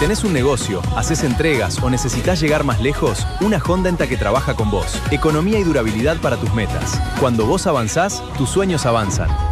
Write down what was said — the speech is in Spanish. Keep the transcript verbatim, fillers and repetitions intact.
tenés un negocio, haces entregas o necesitas llegar más lejos, una Honda enta que trabaja con vos. Economía y durabilidad para tus metas. Cuando vos avanzás, tus sueños avanzan.